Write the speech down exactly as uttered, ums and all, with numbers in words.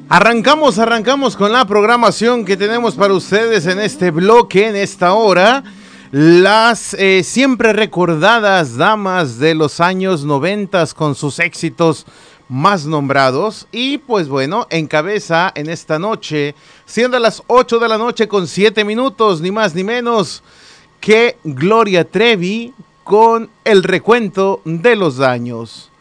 Arrancamos, arrancamos con la programación que tenemos para ustedes en este bloque, en esta hora. Las eh, siempre recordadas damas de los años noventas con sus éxitos más nombrados. Y pues bueno, encabeza en esta noche, siendo las ocho de la noche con siete minutos, ni más ni menos que Gloria Trevi con el recuento de los daños.